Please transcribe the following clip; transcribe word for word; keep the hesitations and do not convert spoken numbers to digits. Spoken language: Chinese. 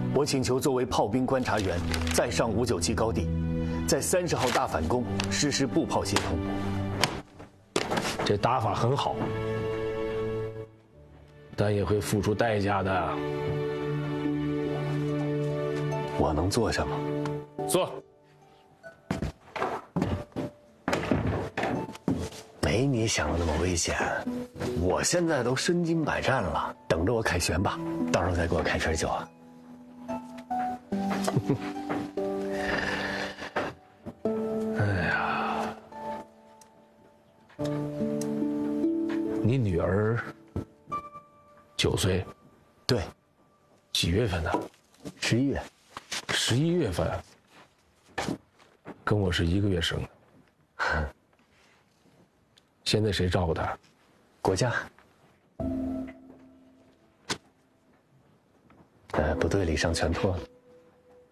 我请求作为炮兵观察员，再上五九七高地，在三十号大反攻实施步炮协同。 这打法很好，但也会付出代价的。 我能做什么？ 做。 没你想的那么危险。我现在都身经百战了，等着我凯旋吧，到时候再给我开瓶酒啊。 哎呀，你女儿九岁， 对， 几月份的？ 十一月， 十一月份，跟我是一个月生的。现在谁照顾她？ 国家。呃，部队里上全托了。